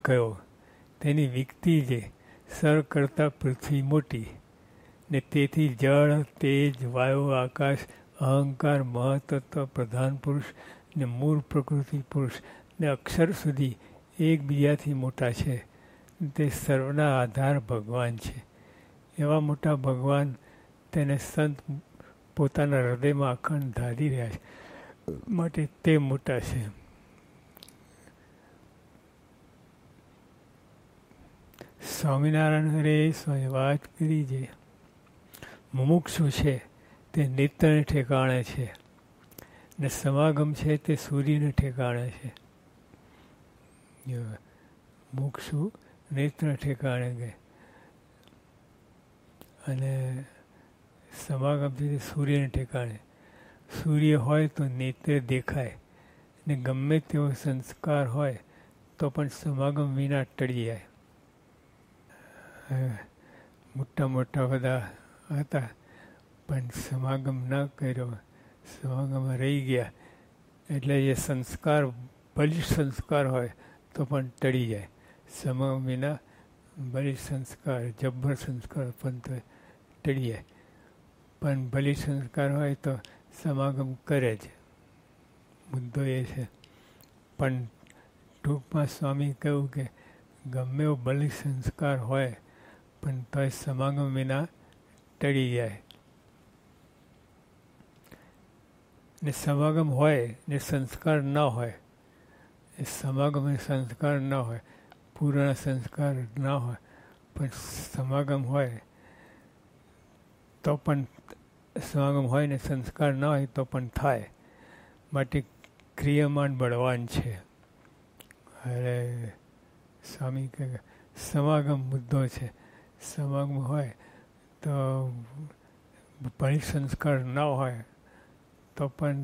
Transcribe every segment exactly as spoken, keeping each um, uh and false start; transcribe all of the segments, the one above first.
કયો, તેની વિકતિ જે સર કરતાં પૃથ્વી મોટી, ને તેથી જળ, તેજ, વાયુ, આકાશ, અહંકાર, મહત્ત્વ, પ્રધાન પુરુષ ને મૂળ પ્રકૃતિ પુરુષ ને અક્ષર સુધી એકબીજાથી મોટા છે. તે સર્વના આધાર ભગવાન છે. એવા મોટા ભગવાન તેને સંત પોતાના હૃદયમાં અખંડ ધારી રહ્યા છે, માટે તે મોટા છે. સ્વામિનારાયણ હરે સ્વામી વાત કરી જે મુમુક્ષુ છે તે નેત્રને ઠેકાણે છે, ને સમાગમ છે તે સૂર્યને ઠેકાણે છે. મુક્ષુ નેત્ર ઠેકાણે ગયે અને સમાગમ છે તે સૂર્યને ઠેકાણે. સૂર્ય હોય તો નેત્રે દેખાય, ને ગમે તેવો સંસ્કાર હોય તો પણ સમાગમ વિના ટળી જાય. મોટા મોટા બધા હતા પણ સમાગમ ન કર્યો, સમાગમ રહી ગયા, એટલે એ સંસ્કાર બલિષ્ઠ સંસ્કાર હોય તો પણ ટળી જાય. સમાગમ વિના બલિષ્ઠ સંસ્કાર, જબ્બર સંસ્કાર પણ તો ટળી જાય, પણ બલિષ્ઠ સંસ્કાર હોય તો સમાગમ કરે જ. મુદ્દો એ છે. પણ ટૂંકમાં સ્વામી કહ્યું કે ગમે એવો બલિષ્ઠ સંસ્કાર હોય પણ તોય સમાગમ વિના ટળી જાય. ને સમાગમ હોય ને સંસ્કાર ન હોય, એ સમાગમ અને સંસ્કાર ન હોય, પૂર્ણ સંસ્કાર ન હોય, પણ સમાગમ હોય તો પણ સમાગમ હોય ને સંસ્કાર ન હોય તો પણ થાય, માટે ક્રિયમાન બળવાન છે. અરે સ્વામી કહે સમાગમ મુદ્દો છે. સમાગમ હોય તો ભણી સંસ્કાર ન હોય તો પણ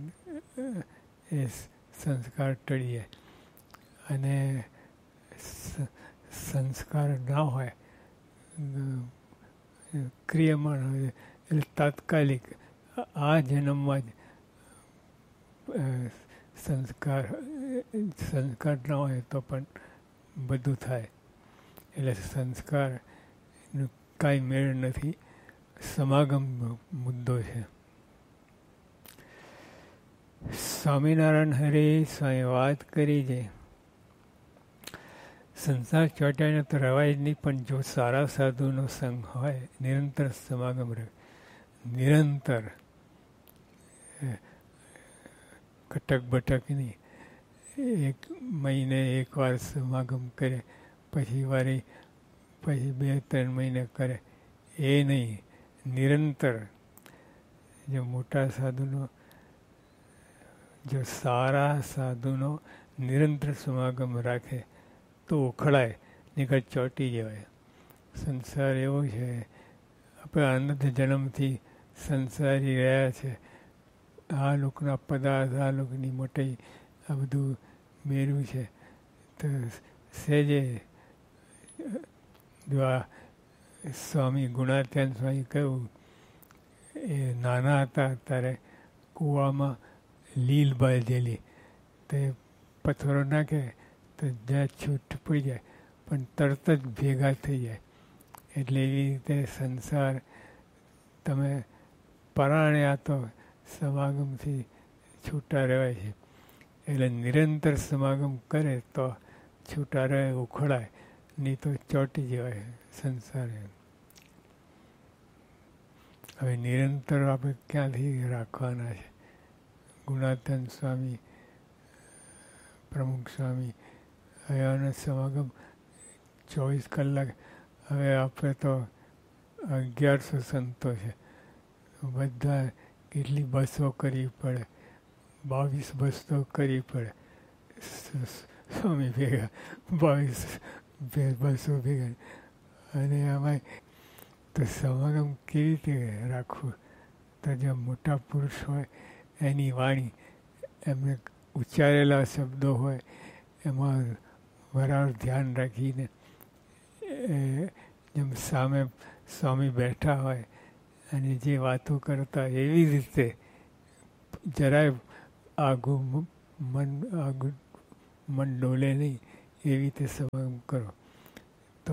એ સંસ્કાર ટળી જાય, અને સંસ્કાર ના હોય ક્રિયમાણ હોય એટલે તાત્કાલિક આ જન્મમાં જ સંસ્કાર સંસ્કાર ન હોય તો પણ બધું થાય. એટલે સંસ્કારનું કાંઈ મેળ નથી. સમાગમ મુદ્દો છે. સ્વામિનારાયણ હરે સ્વામી વાત કરી છે સંસાર ચોંટાઈને તો રવાય જ નહીં, પણ જો સારા સાધુનો સંગ હોય, નિરંતર સમાગમ રહે, નિરંતર કટક બટક નહીં, એક મહિને એકવાર સમાગમ કરે, પછી વારી પછી બે ત્રણ મહિને કરે, એ નહીં, નિરંતર. જો મોટા સાધુનો જો સારા સાધુનો નિરંતર સમાગમ રાખે તો ઉખડાય, નીકળ ચોંટી જવાય. સંસાર એવો છે, આપણે અનંત જન્મથી સંસારી રહ્યા છે. આ લોકોના પદાર્થ, આ લોકોની મોટી આ બધું મેળવ્યું છે. તો સહેજે જો આ સ્વામી ગુણાત્યાન સ્વામી કહ્યું, એ નાના હતા ત્યારે કૂવામાં લીલ બાંધેલી, તે પથ્થરો નાખે તો જ્યાં છૂટ પડી જાય, પણ તરત જ ભેગા થઈ જાય. એટલે એવી રીતે સંસાર તમે પરાણે આ તો સમાગમથી છૂટા રહેવાય છે. એટલે નિરંતર સમાગમ કરે તો છૂટા રહે, ઉખડાય, નહીં તો ચોંટી જવાય સંસાર. હવે નિરંતર આપણે ક્યાંથી રાખવાના છે? ગુણાત્યાન સ્વામી, પ્રમુખ સ્વામી, હવે આનો સમાગમ ચોવીસ કલાક. હવે આપણે તો અગિયારસો સંતો છે, બધા કેટલી બસો કરવી પડે, બાવીસ બસો કરવી પડે. સ્વામી ભેગા બાવીસ બસો ભેગા, અને આમાં તો સમાગમ કેવી રીતે રાખવું? તો જે મોટા પુરુષ હોય એની વાણી, એમને ઉચ્ચારેલા શબ્દો હોય, એમાં બરાબર ધ્યાન રાખીને જેમ સામે સ્વામી બેઠા હોય અને જે વાતો કરતા એવી રીતે જરાય આગું મન આગું મન ડોલે નહીં, એવી રીતે સમાગમ કરો. તો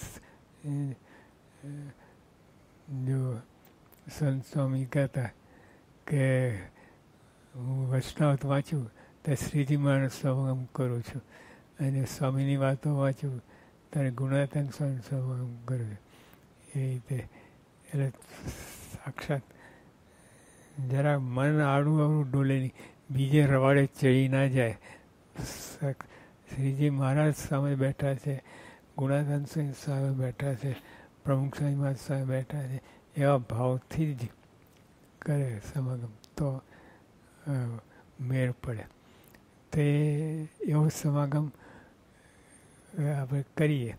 જો સંત સ્વામી કહેતા કે હું વૈષ્ણવ વાંચું તો શ્રીજી મહારાજ સમાગમ કરું છું, અને સ્વામીની વાતો વાંચું ત્યારે ગુણાતીતાન સ્વામી સમાગમ કરું છું. એ રીતે એટલે સાક્ષાત જરા મન આડું આડું ડોલે નહીં, બીજે રવાડે ચડી ના જાય. શ્રીજી મહારાજ સામે બેઠા છે, ગુણાતીતાન સ્વામી સામે બેઠા છે, પ્રમુખ સ્વામી મહારાજ સામે બેઠા છે, એવા ભાવથી જ કરે સમાગમ તો મેળ પડે. તે એવો સમાગમ આપણે કરીએ.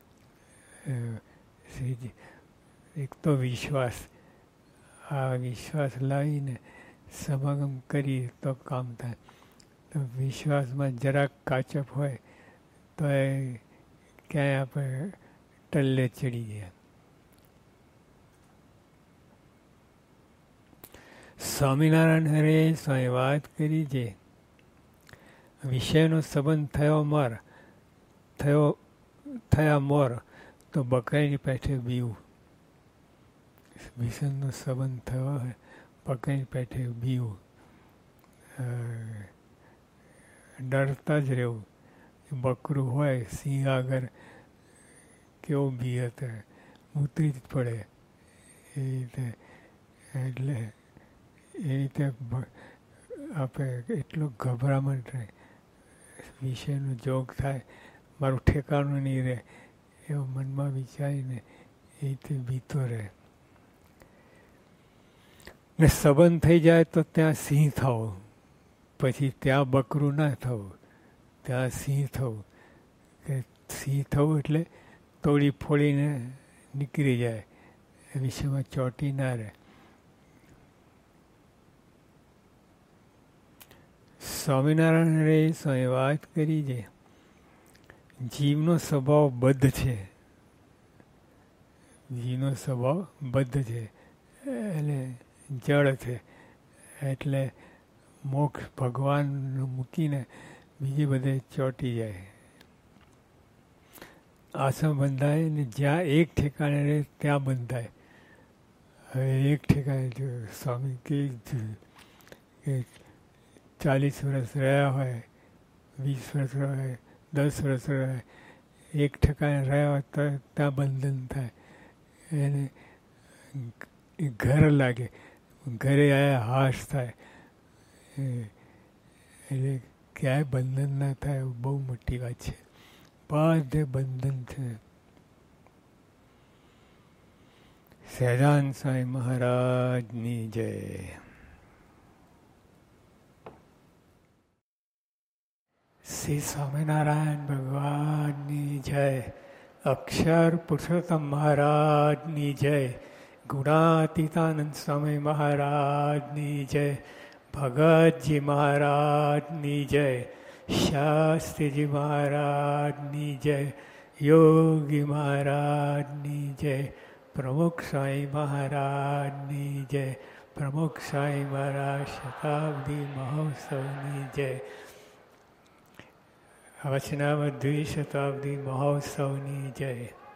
શ્રીજી એક તો વિશ્વાસ, આ વિશ્વાસ લાવીને સમાગમ કરીએ તો કામ થાય. તો વિશ્વાસમાં જરાક કાચપ હોય તો એ ક્યાંય આપણે ટલ્લે ચડી ગયા. સ્વામિનારાયણ હરે સ્વામી વાત કરી છે, વિષયનો સંબંધ થયો મોર થયો થયા મોર તો બકરીની પેઠે બીવું. વિષયનો સંબંધ થયો હોય બકરીની પેઠે બીવું, ડરતા જ રહેવું. બકરું હોય સિંહ આગળ કેવું બી હતા, ઉતરી જ પડે એ રીતે. એટલે એ રીતે આપણે એટલો ગભરામણ રહે, વિષયનો જોગ થાય, મારું ઠેકાણું નહીં રહે એવો મનમાં વિચારીને એ રીતે બીતો રહે. ને સંબંધ થઈ જાય તો ત્યાં સિંહ થવું, પછી ત્યાં બકરું ના થવું, ત્યાં સિંહ થવું. કે સિંહ થવું એટલે તોડી ફોડીને નીકળી જાય, એ વિષયમાં ચોંટી ના રહે. સ્વામિનારાયણ રે સ્વામી વાત કરી છે, જીવનો સ્વભાવ બદ્ધ છે. જીવનો સ્વભાવ બદ્ધ છે એટલે જળ છે, એટલે મોક્ષ ભગવાનનું મૂકીને બીજે બધે ચોંટી જાય. આશ્રમ બંધાય ને જ્યાં એક ઠેકાણે રહે ત્યાં બંધાય. હવે એક ઠેકાણે જો સ્વામી કહી દીધું કે ચાલીસ વર્ષ રહ્યા હોય, વીસ વર્ષ રહે, દસ વર્ષ રહે, એક ઠેકાણે રહ્યા હોય તો ત્યાં બંધન થાય. એને ઘર લાગે, ઘરે આયા હાશ થાય. એટલે ક્યાંય બંધન ના થાય એવું બહુ મોટી વાત છે. બધે બંધન છે. સહેજાન સ્વામી મહારાજની જય. શ્રી સ્વામિનારાયણ ભગવાનની જય. અક્ષર પુરુષોત્તમ મહારાજની જય. ગુણાતીતાનંદ સ્વામી મહારાજની જય. ભગતજી મહારાજની જય. શાસ્ત્રીજી મહારાજની જય. યોગી મહારાજની જય. પ્રમુખ સ્વામી મહારાજની જય. પ્રમુખ સ્વામી મહારાજ શતાબ્દી મહોત્સવની જય. વચનામૃત શતાબ્દી મહોત્સવની જય.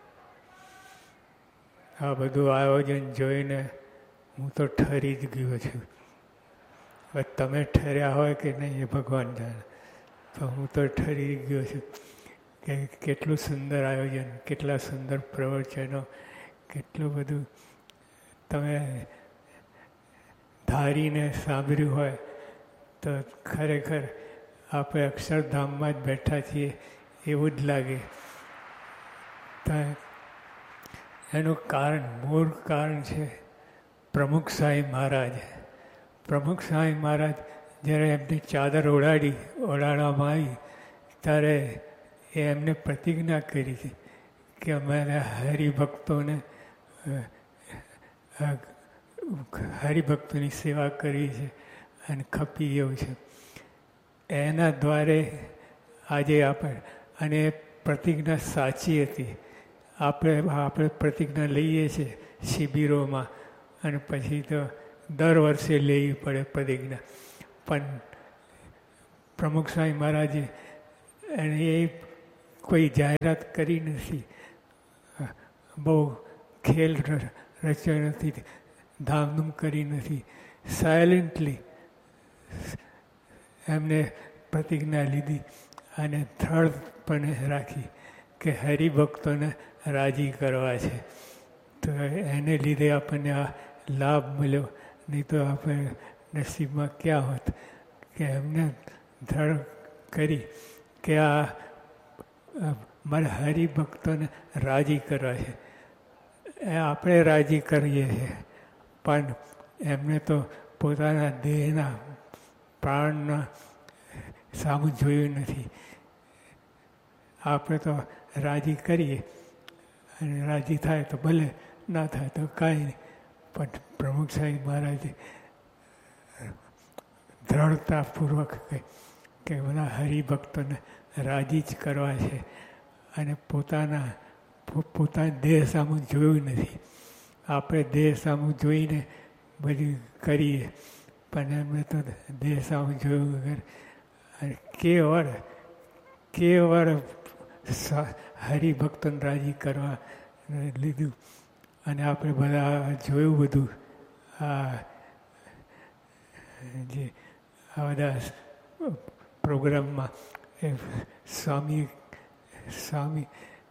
આ બધું આયોજન જોઈને હું તો ઠરી જ ગયો છું. હવે તમે ઠર્યા હોય કે નહીં એ ભગવાન જાણે, તો હું તો ઠરી ગયો છું કે કેટલું સુંદર આયોજન, કેટલા સુંદર પ્રવચનો, કેટલું બધું તમે ધારીને સાંભળ્યું હોય તો ખરેખર આપણે અક્ષરધામમાં જ બેઠા છીએ એવું જ લાગે. એનું કારણ, મૂળ કારણ છે પ્રમુખ સ્વામી મહારાજ. પ્રમુખ સ્વામી મહારાજ જ્યારે એમની ચાદર ઓઢાડી ઓઢાડવામાં આવી ત્યારે એ એમને પ્રતિજ્ઞા કરી છે કે અમારા હરિભક્તોને હરિભક્તોની સેવા કરવી છે અને ખપી એવું છે. એના દ્વારે આજે આપણે, અને પ્રતિજ્ઞા સાચી હતી. આપણે આપણે પ્રતિજ્ઞા લઈએ છીએ શિબિરોમાં, અને પછી તો દર વર્ષે લેવી પડે પ્રતિજ્ઞા. પણ પ્રમુખ સ્વામી મહારાજે અને એ કોઈ જાહેરાત કરી નથી, બહુ ખેલ રચ્યો નથી, ધામધૂમ કરી નથી. સાયલેન્ટલી એમને પ્રતિજ્ઞા લીધી અને દ્રઢપણે રાખી કે હરિભક્તોને રાજી કરવા છે. તો એને લીધે આપણને આ લાભ મળ્યો. નહીં તો આપણે નસીબમાં ક્યાં હોત કે એમને દ્રઢ કરી કે આ મારા હરિભક્તોને રાજી કરવા છે. એ આપણે રાજી કરીએ છીએ, પણ એમને તો પોતાના દેહના પ્રાણના સામું જોયું નથી. આપણે તો રાજી કરીએ અને રાજી થાય તો ભલે, ના થાય તો કાંઈ નહીં. પણ પ્રમુખ સાહેબ મહારાજે દ્રઢતાપૂર્વક કહે કે બધા હરિભક્તોને રાજી જ કરવા છે અને પોતાના પોતાના દેહ સામું જોયું નથી. આપણે દેહ સામું જોઈને બધું કરીએ, પણ એમને તો દેહ સામું જોયું વગર અને કેવળ કેવળ હરિભક્તોને રાજી કરવા લીધું. અને આપણે બધા જોયું બધું આ જે આ બધા પ્રોગ્રામમાં એ સ્વામી સ્વામી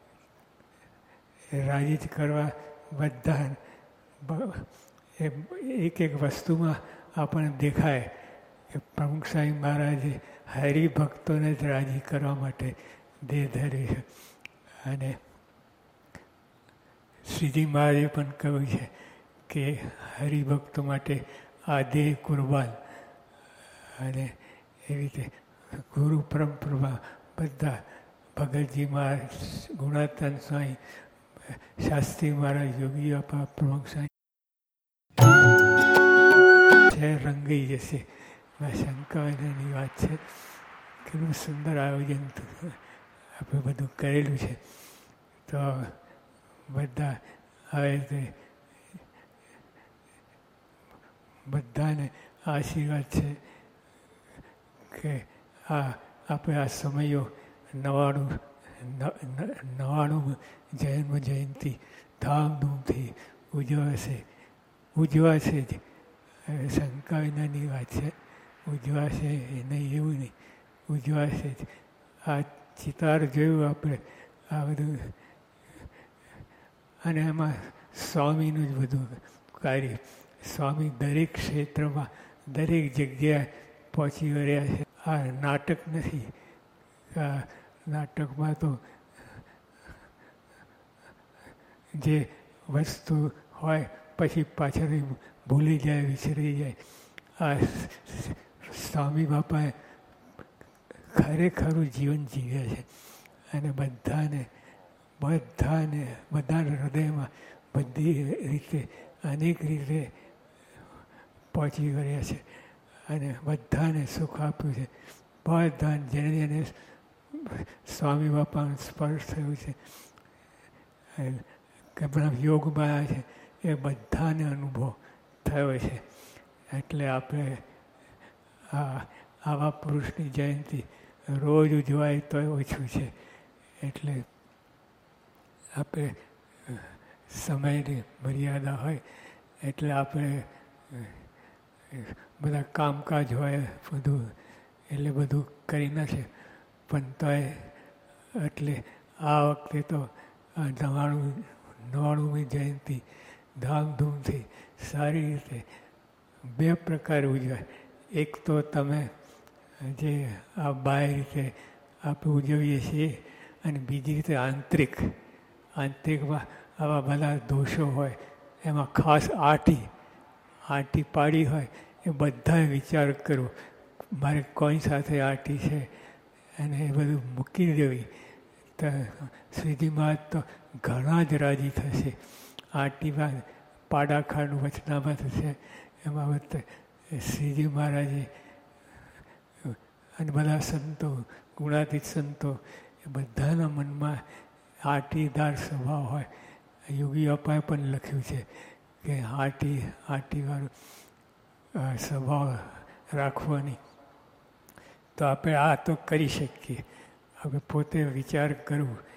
રાજી જ કરવા બધા એક એક વસ્તુમાં આપણને દેખાય કે પ્રમુખ સાહેબ મહારાજે હરિભક્તોને જ રાજી કરવા માટે દેહ ધરી છે. અને શ્રીજી મહારાજે પણ કહ્યું છે કે હરિભક્તો માટે આ દેહ કુરબાન. અને એવી રીતે ગુરુ પરંપરા બધા ભગતજી મહારાજ, ગુણાતન સ્વામી, શાસ્ત્રી મહારાજ, યોગી બાપા, પ્રમુખ સાહેબ છે રંગાઈ જશે. શંકાની વાત છે. કેટલું સુંદર આયોજન આપણે બધું કરેલું છે. તો બધા આવી રીતે બધાને આશીર્વાદ છે કે આ આપણે આ સમયો નવાણું નવાણું જન્મ જયંતિ ધામધૂમથી ઉજવાશે ઉજવાશે જ. શંકા વિનાની વાત છે. ઉજવાશે એ નહીં એવું નહીં, ઉજવાશે જ. આ ચિતાર જોયું આપણે આ બધું, અને એમાં સ્વામીનું જ બધું કાર્ય. સ્વામી દરેક ક્ષેત્રમાં દરેક જગ્યાએ પહોંચી વળ્યા છે. આ નાટક નથી. આ નાટકમાં તો જે વસ્તુ હોય પછી પાછળ ભૂલી જાય, વિસરી જાય. આ સ્વામી બાપાએ ખરેખરું જીવન જીવ્યા છે અને બધાને બધાને બધાના હૃદયમાં બધી રીતે અનેક રીતે પહોંચી વળ્યા છે અને બધાને સુખ આપ્યું છે. બધાને જેને જેને સ્વામી બાપાનો સ્પર્શ થયું છે, કેમના યોગમાં આવ્યા છે, એ બધાને અનુભવ થયો છે. એટલે આપણે આ આવા પુરુષની જયંતિ રોજ ઉજવાય તોય ઓછું છે. એટલે આપણે સમયની મર્યાદા હોય એટલે આપણે બધા કામકાજ હોય બધું, એટલે બધું કરી નાખે. પણ તોય એટલે આ વખતે તો નવાણું નવાણુંમી જયંતિ ધામધૂમથી સારી રીતે બે પ્રકાર ઉજવાય. એક તો તમે જે આ બાહ્ય રીતે આપણે ઉજવીએ છીએ, અને બીજી રીતે આંતરિક આંતરિકમાં આવા બધા દોષો હોય, એમાં ખાસ આટી આટી પાડી હોય એ બધાએ વિચાર કરવો મારે કોની સાથે આટી છે અને એ બધું મૂકી દેવી. તો શ્રીજી મહારાજ તો ઘણા જ રાજી થશે. આટીમાં પાડાખાનું વચનામાં થશે. એમાં વખતે શ્રીજી મહારાજે અને બધા સંતો, ગુણાતીત સંતો, એ બધાના મનમાં આટીદાર સ્વભાવ હોય. યોગી અપાએ પણ લખ્યું છે કે આટી આટીવાળો સ્વભાવ રાખવાની. તો આપણે આ તો કરી શકીએ. હવે પોતે વિચાર કરવું